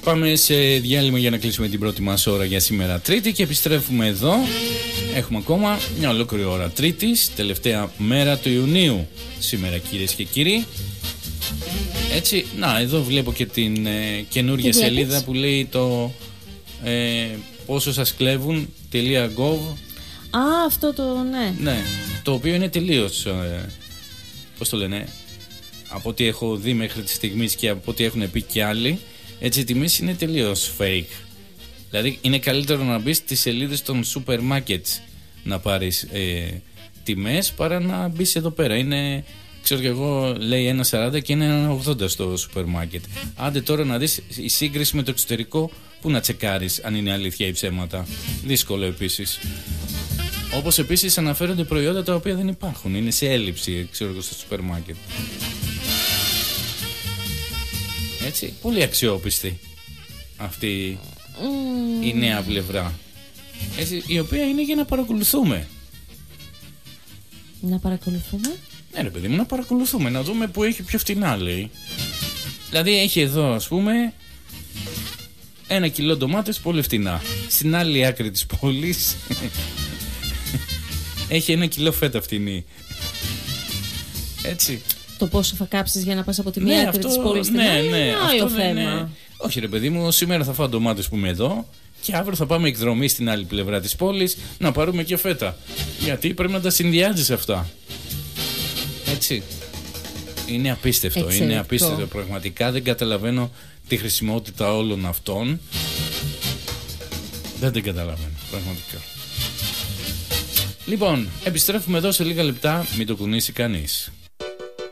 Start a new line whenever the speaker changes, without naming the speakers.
Πάμε σε διάλειμμα για να κλείσουμε την πρώτη μας ώρα για σήμερα Τρίτη και επιστρέφουμε εδώ. Έχουμε ακόμα μια ολόκληρη ώρα Τρίτης, τελευταία μέρα του Ιουνίου σήμερα, κυρίες και κύριοι. Έτσι, να, εδώ βλέπω και την καινούργια σελίδα που λέει το πόσο σας κλέβουν.gov.
Α, αυτό το
Ναι, το οποίο είναι τελείως, πώς το λένε, από ό,τι έχω δει μέχρι τη στιγμή και από ό,τι έχουν πει και άλλοι, έτσι οι τιμές είναι τελείως fake. Δηλαδή είναι καλύτερο να μπεις στις σελίδες των σούπερ μάρκετς να πάρεις τιμές παρά να μπεις εδώ πέρα. Είναι, ξέρω και εγώ, λέει 1,40 και είναι 1,80 στο σούπερ μάρκετ. Άντε τώρα να δεις η σύγκριση με το εξωτερικό, που να τσεκάρεις αν είναι αλήθεια ή ψέματα. Δύσκολο επίσης. Όπως επίσης αναφέρονται προϊόντα τα οποία δεν υπάρχουν, είναι σε έλλειψη, ξέρω εγώ, στο σούπερ μάρκετ. Έτσι, πολύ αξιόπιστη αυτή η νέα πλευρά, έτσι, η οποία είναι για να παρακολουθούμε.
Να παρακολουθούμε?
Ναι ρε παιδί μου, να παρακολουθούμε, να δούμε που έχει πιο φτηνά, λέει. Δηλαδή έχει εδώ, ας πούμε, 1 κιλό ντομάτες πολύ φτηνά. Στην άλλη άκρη της πόλης έχει 1 κιλό φέτα φτηνή. Έτσι.
Το πόσο θα κάψεις για να πας από τη μία άκρη της πόλης στην άλλη είναι άλλο θέμα.
Όχι ρε παιδί μου, σήμερα θα φάω ντομάτες που είμαι εδώ και αύριο θα πάμε εκδρομή στην άλλη πλευρά της πόλης να πάρουμε και φέτα. Γιατί πρέπει να τα συνδυάζεις αυτά. Έτσι. Είναι απίστευτο.
Εξαιρετικό.
Είναι απίστευτο. Πραγματικά δεν καταλαβαίνω τη χρησιμότητα όλων αυτών. Δεν την καταλαβαίνω. Πραγματικά. Λοιπόν, επιστρέφουμε εδώ σε λίγα λεπτά. Μην το κουνήσει κανείς.